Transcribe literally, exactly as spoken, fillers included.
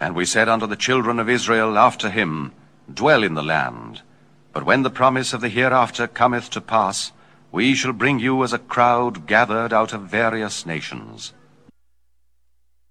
And we said unto the children of Israel after him, Dwell in the land. But when the promise of the hereafter cometh to pass, we shall bring you as a crowd gathered out of various nations.